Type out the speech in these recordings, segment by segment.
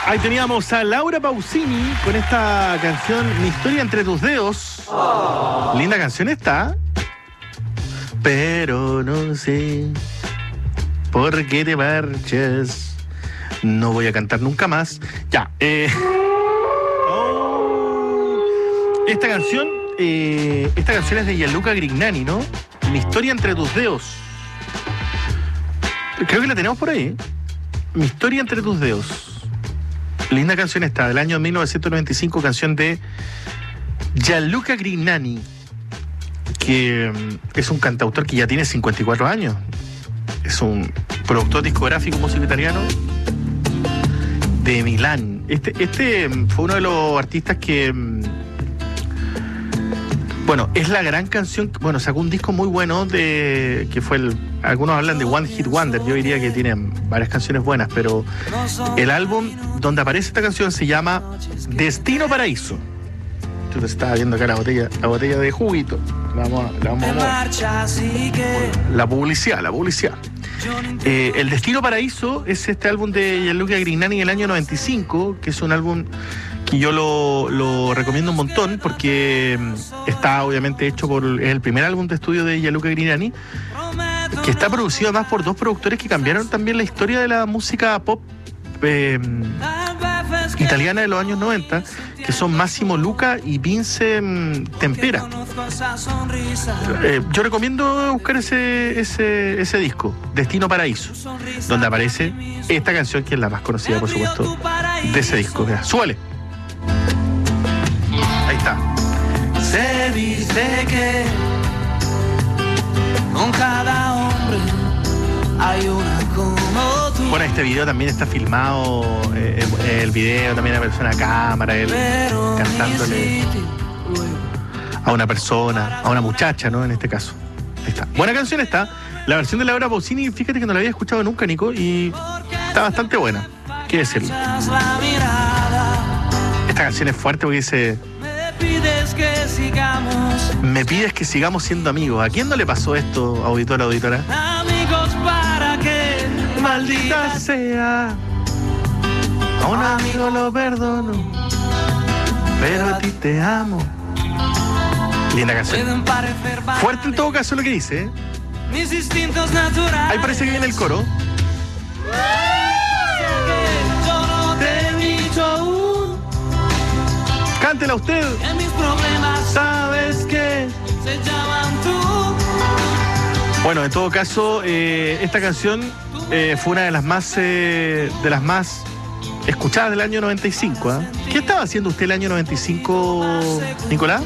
Ahí teníamos a Laura Pausini con esta canción Mi historia entre tus dedos. Linda canción esta. Pero no sé por qué te marchas. No voy a cantar nunca más. Ya. Esta canción es de Gianluca Grignani, ¿no? Mi historia entre tus dedos. Creo que la tenemos por ahí. Mi historia entre tus dedos. Linda canción esta, del año 1995, canción de Gianluca Grignani, que es un cantautor que ya tiene 54 años. Es un productor discográfico, músico italiano de Milán. Este fue uno de los artistas que... Bueno, es la gran canción. Bueno, sacó un disco muy bueno que fue algunos hablan de One Hit Wonder. Yo diría que tiene varias canciones buenas, pero el álbum donde aparece esta canción se llama Destino Paraíso. Yo te estaba viendo acá la botella de juguito. La vamos a mover. La publicidad. El Destino Paraíso es este álbum de Gianluca Grignani del año 95, que es un álbum que yo lo recomiendo un montón porque está obviamente hecho es el primer álbum de estudio de Gianluca Grignani, que está producido además por dos productores que cambiaron también la historia de la música pop italiana de los años 90, que son Massimo Luca y Vince Tempera. Yo recomiendo buscar ese disco, Destino Paraíso, donde aparece esta canción, que es la más conocida, por supuesto, de ese disco. Mira, súbale. Ahí está. Se dice que con cada hombre hay una como tú. Bueno, este video también está filmado, el video también la persona a cámara, él cantándole a una persona, a una muchacha, ¿no? En este caso. Ahí está. Buena canción esta. La versión de Laura Pausini, fíjate que no la había escuchado nunca, Nico, y está bastante buena. ¿Qué decirlo? Esta canción es fuerte porque dice... Me pides que sigamos siendo amigos. ¿A quién no le pasó esto, auditora? Amigos para que maldita sea. A un amigo lo perdono, pero a ti te amo. Linda canción. Fuerte en todo caso lo que dice, ¿eh? Mis instintos naturales. Ahí parece que viene el coro. Cántela usted. En mis problemas, ¿sabes qué? Se llaman tú. Bueno, en todo caso, esta canción fue una de las más escuchadas del año 95. ¿Eh? ¿Qué estaba haciendo usted el año 95, Nicolás?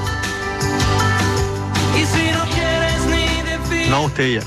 Y si no quieres ni decir. No, usted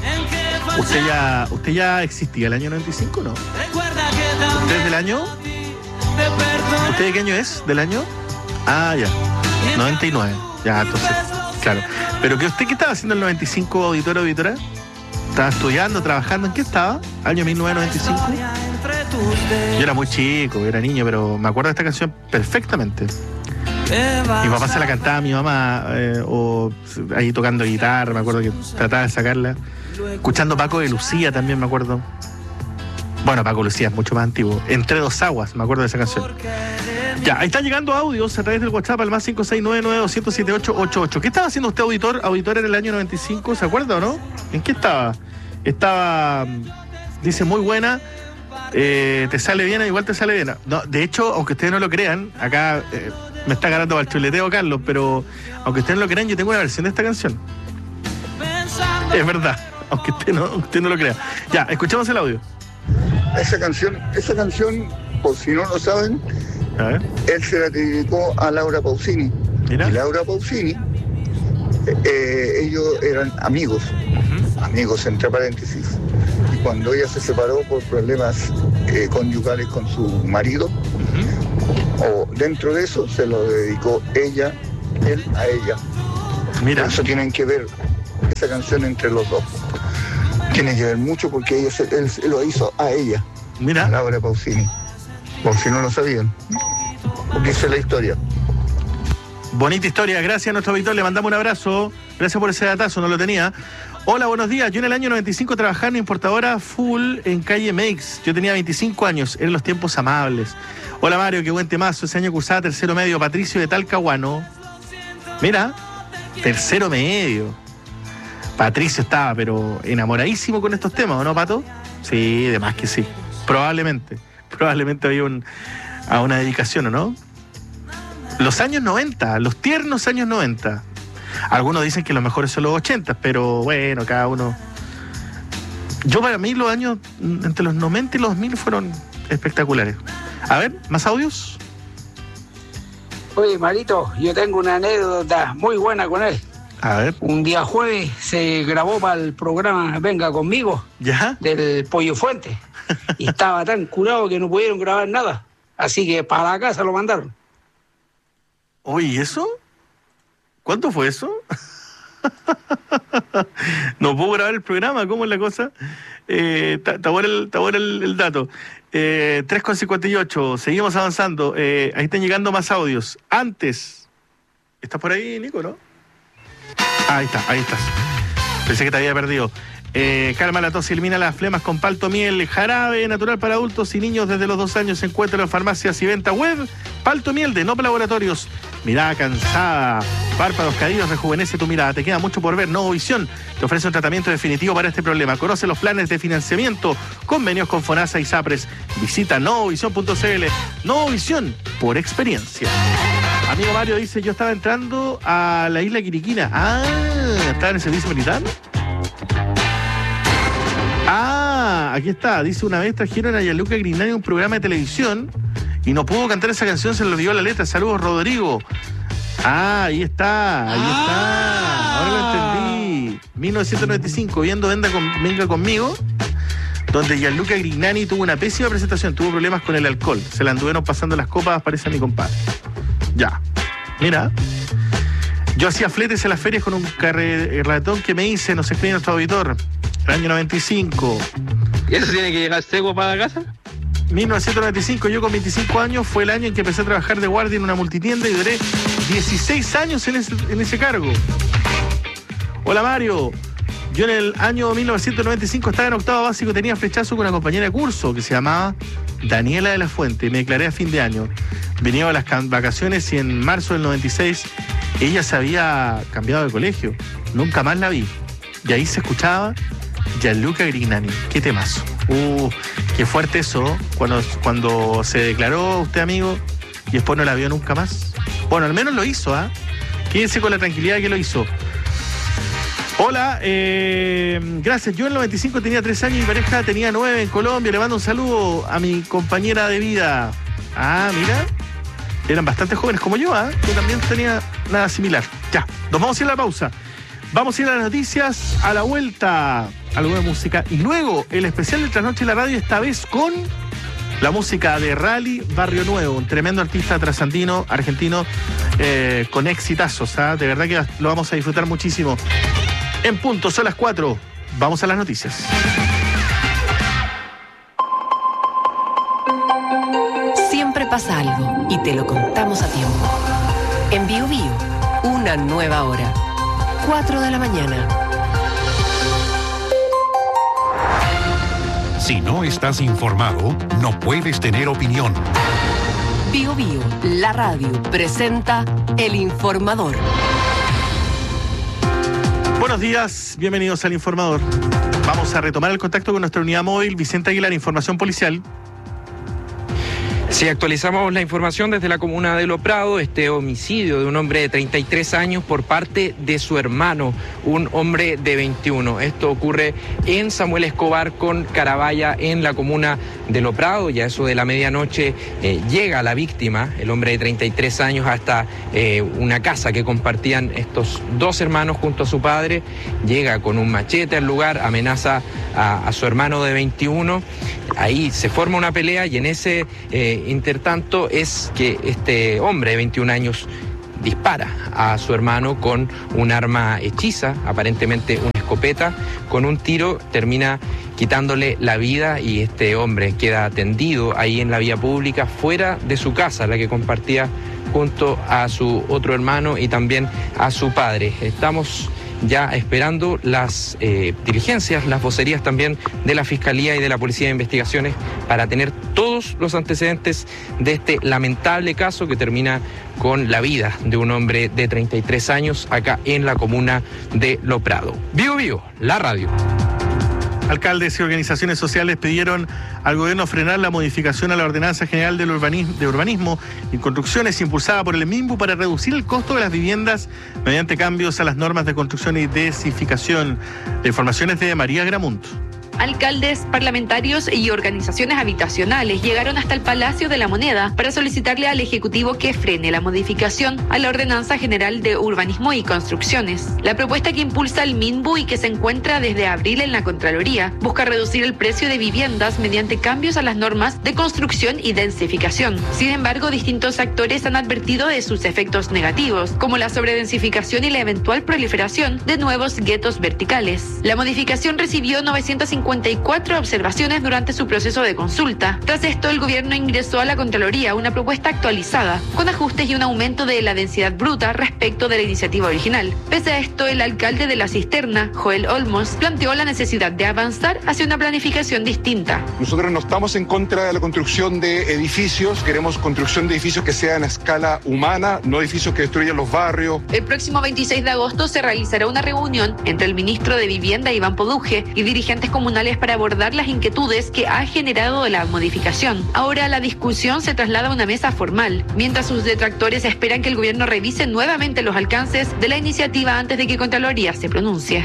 ya existía el año 95, ¿no? Recuerda que también ¿usted es del año? ¿Usted de qué año es? ¿Del año? Ah, ya. 99. Ya, entonces, claro. ¿Pero qué estaba haciendo en el 95, auditora? ¿Estaba estudiando, trabajando? ¿En qué estaba? ¿Año 1995? Yo era muy chico, era niño, pero me acuerdo de esta canción perfectamente. Mi papá se la cantaba a mi mamá, o ahí tocando guitarra, me acuerdo que trataba de sacarla. Escuchando Paco de Lucía también me acuerdo. Bueno, Paco Lucía es mucho más antiguo. Entre dos aguas, me acuerdo de esa canción. Ya, ahí están llegando audios a través del WhatsApp al más 56992007888. ¿Qué estaba haciendo usted, auditor en el año 95? ¿Se acuerda o no? ¿En qué estaba? Dice, muy buena, te sale bien, igual te sale bien. No, de hecho, aunque ustedes no lo crean, acá me está ganando al chuleteo Carlos, pero aunque ustedes no lo crean, yo tengo una versión de esta canción. Es verdad, aunque usted no lo crea. Ya, escuchemos el audio. Esa canción, por si no lo saben, él se la dedicó a Laura Pausini. Mira. Y Laura Pausini, ellos eran amigos, amigos entre paréntesis. Y cuando ella se separó por problemas conyugales con su marido, o dentro de eso se lo dedicó él a ella. Mira. Por eso tienen que ver esa canción entre los dos. Tiene que ver mucho porque él lo hizo a ella. Mira. A Laura Pausini. Por si no lo sabían. Porque esa es la historia. Bonita historia, gracias a nuestro auditor, le mandamos un abrazo. Gracias por ese datazo, no lo tenía. Hola, buenos días. Yo en el año 95 trabajaba en importadora full en calle Meix. Yo tenía 25 años, eran los tiempos amables. Hola Mario, qué buen temazo. Ese año cursaba tercero medio, Patricio de Talcahuano. Mira, tercero medio. Patricio estaba, pero enamoradísimo con estos temas, ¿o no, Pato? Sí, de más que sí. Probablemente había una dedicación, ¿o no? Los años 90, los tiernos años 90. Algunos dicen que los mejores son los 80, pero bueno, cada uno. Yo, para mí, los años entre los 90 y los 2000 fueron espectaculares. A ver, ¿más audios? Oye, Marito, yo tengo una anécdota muy buena con él. A ver. Un día jueves se grabó para el programa Venga Conmigo, ¿ya? Del Pollo Fuente. Y estaba tan curado que no pudieron grabar nada. Así que para la casa lo mandaron. Oye, ¿y eso? ¿Cuánto fue eso? No puedo grabar el programa, ¿cómo es la cosa? Está bueno el dato. 3:58, seguimos avanzando. Ahí están llegando más audios. Antes, ¿estás por ahí, Nico, no? Ahí estás. Pensé que te había perdido. Calma la tos y elimina las flemas con palto miel. Jarabe natural para adultos y niños desde los 2 años. Se encuentra en farmacias y venta web. Palto miel de Nope Laboratorios. Mirada cansada, párpados caídos, rejuvenece tu mirada. Te queda mucho por ver. Novovisión te ofrece un tratamiento definitivo para este problema. Conoce los planes de financiamiento, convenios con FONASA y SAPRES. Visita novovisión.cl. Novovisión, por experiencia. Amigo Mario dice, yo estaba entrando a la isla Quiriquina. ¿Estaba en el servicio militar? Aquí está. Dice, una vez trajeron a Gianluca Grignani un programa de televisión y no pudo cantar esa canción, se le olvidó la letra. Saludos, Rodrigo. Ahí está. Ahora lo entendí. 1995, viendo Venga Conmigo, donde Gianluca Grignani tuvo una pésima presentación, tuvo problemas con el alcohol. Se le anduvieron pasando las copas, parece a mi compadre. Ya. Mira. Yo hacía fletes en las ferias con un carretón que me hice, nos escribe nuestro auditor. El año 95. ¿Y eso tiene que llegar seco para la casa? 1995, yo con 25 años, fue el año en que empecé a trabajar de guardia en una multitienda y duré 16 años en ese cargo. Hola Mario, yo en el año 1995 estaba en octavo básico, tenía flechazo con una compañera de curso que se llamaba Daniela de la Fuente, y me declaré a fin de año. Venía a las vacaciones y en marzo del 96 ella se había cambiado de colegio, nunca más la vi. Y ahí se escuchaba Gianluca Grignani. Qué temazo. Qué fuerte eso, cuando se declaró usted, amigo, y después no la vio nunca más. Bueno, al menos lo hizo, Quédese con la tranquilidad de que lo hizo. Hola, gracias. Yo en el 95 tenía 3 años y mi pareja tenía 9 en Colombia. Le mando un saludo a mi compañera de vida. Mira. Eran bastante jóvenes como yo, Yo también tenía nada similar. Ya, nos vamos a ir a la pausa. Vamos a ir a las noticias, a la vuelta, algo de música. Y luego, el especial de Trasnoche en la Radio, esta vez con la música de Rally Barrio Nuevo, un tremendo artista trasandino, argentino, con exitazos. De verdad que lo vamos a disfrutar muchísimo. En punto, son las 4. Vamos a las noticias. Siempre pasa algo y te lo contamos a tiempo. En Bio Bio, una nueva hora. 4 de la mañana. Si no estás informado, no puedes tener opinión. Bio Bio, la radio, presenta El Informador. Buenos días, bienvenidos al Informador. Vamos a retomar el contacto con nuestra unidad móvil, Vicente Aguilar, Información Policial. Sí, actualizamos la información desde la comuna de Lo Prado, este homicidio de un hombre de 33 años por parte de su hermano, un hombre de 21. Esto ocurre en Samuel Escobar con Carabaya, en la comuna de Lo Prado. Ya eso de la medianoche llega la víctima, el hombre de 33 años, hasta una casa que compartían estos 2 hermanos junto a su padre. Llega con un machete al lugar, amenaza a su hermano de 21. Ahí se forma una pelea y en ese intertanto es que este hombre de 21 años dispara a su hermano con un arma hechiza, aparentemente una escopeta. Con un tiro termina quitándole la vida y este hombre queda tendido ahí en la vía pública, fuera de su casa, la que compartía junto a su otro hermano y también a su padre. Estamos ya esperando las diligencias, las vocerías también de la Fiscalía y de la Policía de Investigaciones para tener todos los antecedentes de este lamentable caso que termina con la vida de un hombre de 33 años acá en la comuna de Lo Prado. Vivo Vivo, la radio. Alcaldes y organizaciones sociales pidieron al gobierno frenar la modificación a la Ordenanza General de Urbanismo y Construcciones impulsada por el MIMBU para reducir el costo de las viviendas mediante cambios a las normas de construcción y densificación. La información es de María Gramunt. Alcaldes, parlamentarios y organizaciones habitacionales llegaron hasta el Palacio de la Moneda para solicitarle al Ejecutivo que frene la modificación a la Ordenanza General de Urbanismo y Construcciones. La propuesta que impulsa el MIMBU y que se encuentra desde abril en la Contraloría busca reducir el precio de viviendas mediante cambios a las normas de construcción y densificación. Sin embargo, distintos actores han advertido de sus efectos negativos, como la sobredensificación y la eventual proliferación de nuevos guetos verticales. La modificación recibió 954 observaciones durante su proceso de consulta. Tras esto, el gobierno ingresó a la Contraloría una propuesta actualizada, con ajustes y un aumento de la densidad bruta respecto de la iniciativa original. Pese a esto, el alcalde de La Cisterna, Joel Olmos, planteó la necesidad de avanzar hacia una planificación distinta. Nosotros no estamos en contra de la construcción de edificios, queremos construcción de edificios que sean a escala humana, no edificios que destruyan los barrios. El próximo 26 de agosto se realizará una reunión entre el ministro de Vivienda, Iván Poduje, y dirigentes comunales para abordar las inquietudes que ha generado la modificación. Ahora la discusión se traslada a una mesa formal, mientras sus detractores esperan que el gobierno revise nuevamente los alcances de la iniciativa antes de que Contraloría se pronuncie.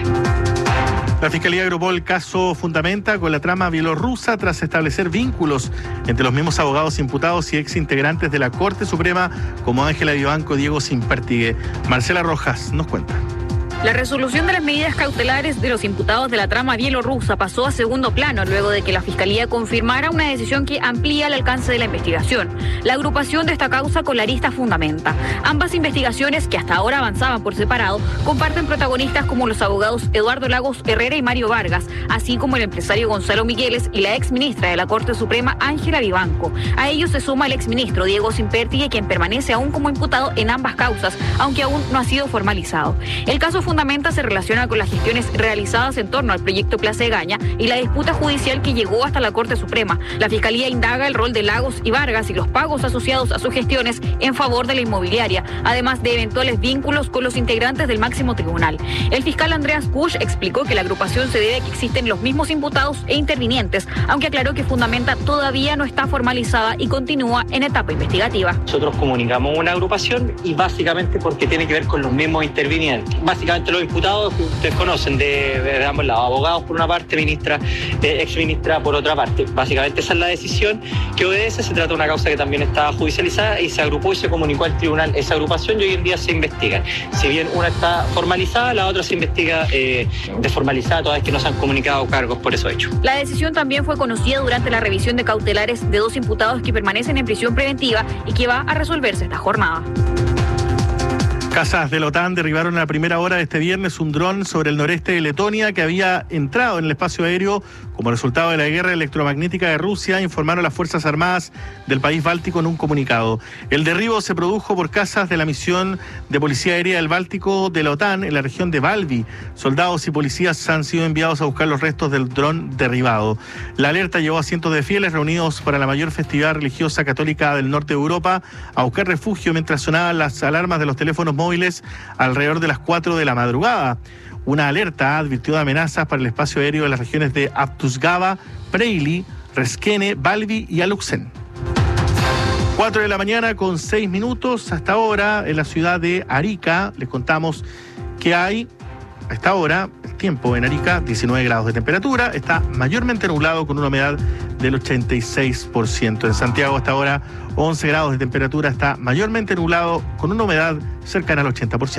La Fiscalía agrupó el caso Fundamenta con la trama bielorrusa tras establecer vínculos entre los mismos abogados imputados y exintegrantes de la Corte Suprema como Ángela Vivanco, Diego Simpértigue. Marcela Rojas nos cuenta. La resolución de las medidas cautelares de los imputados de la trama bielorrusa pasó a segundo plano luego de que la Fiscalía confirmara una decisión que amplía el alcance de la investigación. La agrupación de esta causa con la arista Fundamenta. Ambas investigaciones, que hasta ahora avanzaban por separado, comparten protagonistas como los abogados Eduardo Lagos Herrera y Mario Vargas, así como el empresario Gonzalo Migueles y la exministra de la Corte Suprema, Ángela Vivanco. A ellos se suma el exministro Diego Simpértigue, quien permanece aún como imputado en ambas causas, aunque aún no ha sido formalizado. El caso Fundamenta se relaciona con las gestiones realizadas en torno al proyecto Plaza Egaña y la disputa judicial que llegó hasta la Corte Suprema. La Fiscalía indaga el rol de Lagos y Vargas y los pagos asociados a sus gestiones en favor de la inmobiliaria, además de eventuales vínculos con los integrantes del máximo tribunal. El fiscal Andreas Kusch explicó que la agrupación se debe a que existen los mismos imputados e intervinientes, aunque aclaró que Fundamenta todavía no está formalizada y continúa en etapa investigativa. Nosotros comunicamos una agrupación y básicamente porque tiene que ver con los mismos intervinientes. Básicamente los imputados que ustedes conocen de ambos lados, abogados por una parte, exministra por otra parte. Básicamente esa es la decisión que obedece. Se trata de una causa que también está judicializada y se agrupó y se comunicó al tribunal esa agrupación y hoy en día se investiga. Si bien una está formalizada, la otra se investiga desformalizada, toda vez que no se han comunicado cargos por esos hechos. La decisión también fue conocida durante la revisión de cautelares de 2 imputados que permanecen en prisión preventiva y que va a resolverse esta jornada. Casas de la OTAN derribaron a la primera hora de este viernes un dron sobre el noreste de Letonia que había entrado en el espacio aéreo como resultado de la guerra electromagnética de Rusia, informaron las Fuerzas Armadas del país báltico en un comunicado. El derribo se produjo por casas de la misión de Policía Aérea del Báltico de la OTAN en la región de Valby. Soldados y policías han sido enviados a buscar los restos del dron derribado. La alerta llevó a cientos de fieles reunidos para la mayor festividad religiosa católica del norte de Europa a buscar refugio mientras sonaban las alarmas de los teléfonos móviles alrededor de las 4 de la madrugada. Una alerta advirtió de amenazas para el espacio aéreo de las regiones de Abtusgava, Preili, Reskene, Valby y Aluksen. 4 de la mañana con 6 minutos. Hasta ahora en la ciudad de Arica les contamos que hay a esta hora el tiempo en Arica 19 grados de temperatura, está mayormente nublado con una humedad del 86%. En Santiago hasta ahora 11 grados de temperatura, está mayormente nublado con una humedad cercana al 80%.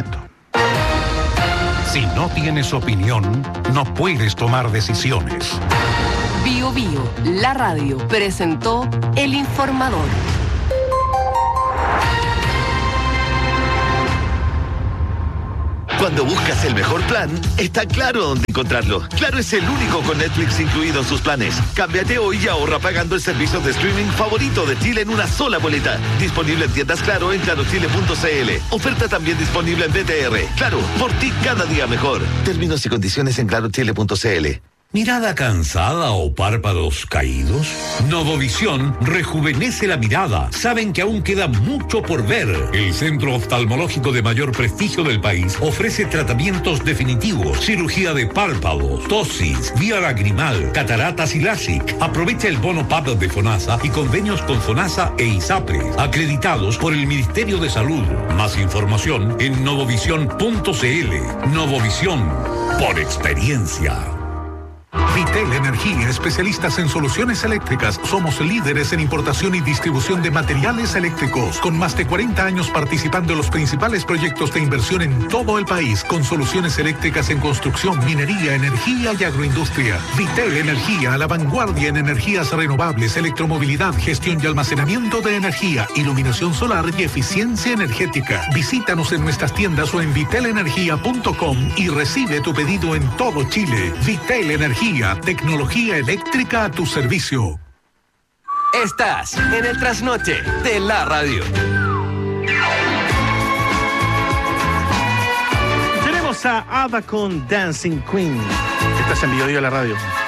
Si no tienes opinión, no puedes tomar decisiones. Bio Bio, la radio, presentó El Informador. Cuando buscas el mejor plan, está Claro dónde encontrarlo. Claro es el único con Netflix incluido en sus planes. Cámbiate hoy y ahorra pagando el servicio de streaming favorito de Chile en una sola boleta. Disponible en tiendas Claro en clarochile.cl. Oferta también disponible en BTR. Claro, por ti cada día mejor. Términos y condiciones en clarochile.cl. ¿Mirada cansada o párpados caídos? Novovisión rejuvenece la mirada. Saben que aún queda mucho por ver. El centro oftalmológico de mayor prestigio del país ofrece tratamientos definitivos, cirugía de párpados, tosis, vía lagrimal, cataratas y LASIK. Aprovecha el bono PAP de FONASA y convenios con FONASA e ISAPRE, acreditados por el Ministerio de Salud. Más información en novovisión.cl. Novovisión, por experiencia. Vitel Energía, especialistas en soluciones eléctricas. Somos líderes en importación y distribución de materiales eléctricos, con más de 40 años participando en los principales proyectos de inversión en todo el país, con soluciones eléctricas en construcción, minería, energía y agroindustria. Vitel Energía, a la vanguardia en energías renovables, electromovilidad, gestión y almacenamiento de energía, iluminación solar y eficiencia energética. Visítanos en nuestras tiendas o en vitelenergia.com y recibe tu pedido en todo Chile. Vitel Energía, tecnología eléctrica a tu servicio. Estás en el trasnoche de la radio. Tenemos a Ava con Dancing Queen. Estás en Bio Bio la radio.